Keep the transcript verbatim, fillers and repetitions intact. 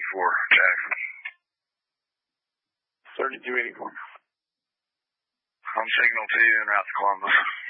eighty-four, Jackson. thirty-two eighty-four. I'm signal to you en route to Columbus.